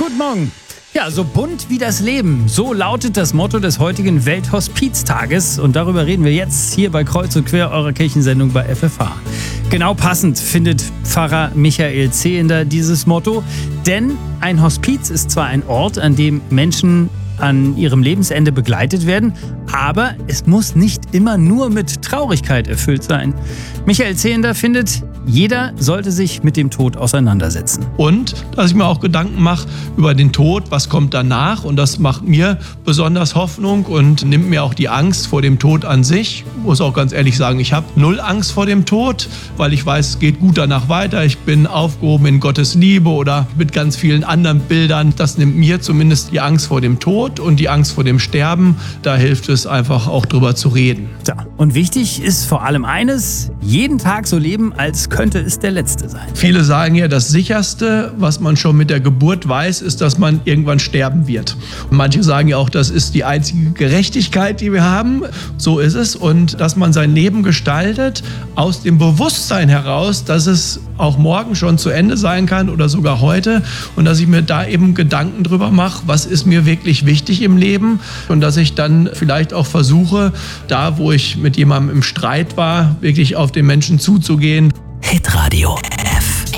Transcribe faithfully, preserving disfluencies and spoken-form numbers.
Guten Morgen. Ja, so bunt wie das Leben. So lautet das Motto des heutigen Welthospiztages. Und darüber reden wir jetzt hier bei Kreuz und Quer, eurer Kirchensendung bei F F H. Genau passend findet Pfarrer Michael Zehender dieses Motto. Denn ein Hospiz ist zwar ein Ort, an dem Menschen an ihrem Lebensende begleitet werden, aber es muss nicht immer nur mit Traurigkeit erfüllt sein. Michael Zehender findet, jeder sollte sich mit dem Tod auseinandersetzen. Und dass ich mir auch Gedanken mache über den Tod, was kommt danach. Und das macht mir besonders Hoffnung und nimmt mir auch die Angst vor dem Tod an sich. Ich muss auch ganz ehrlich sagen, ich habe null Angst vor dem Tod, weil ich weiß, es geht gut danach weiter. Ich bin aufgehoben in Gottes Liebe oder mit ganz vielen anderen Bildern. Das nimmt mir zumindest die Angst vor dem Tod und die Angst vor dem Sterben. Da hilft es einfach auch drüber zu reden. Ja, und wichtig ist vor allem eines, jeden Tag so leben, als könnte es der letzte sein. Viele sagen ja, das Sicherste, was man schon mit der Geburt weiß, ist, dass man irgendwann sterben wird. Und manche sagen ja auch, das ist die einzige Gerechtigkeit, die wir haben. So ist es. Und dass man sein Leben gestaltet aus dem Bewusstsein heraus, dass es auch morgen schon zu Ende sein kann oder sogar heute. Und dass ich mir da eben Gedanken drüber mache, was ist mir wirklich wichtig im Leben. Und dass ich dann vielleicht auch versuche, da wo ich mit jemandem im Streit war, wirklich auf den Menschen zuzugehen. Hitradio